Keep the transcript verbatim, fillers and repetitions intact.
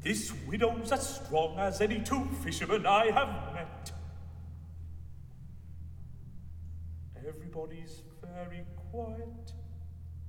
This widow's as strong as any two fishermen I have met. Everybody's very quiet.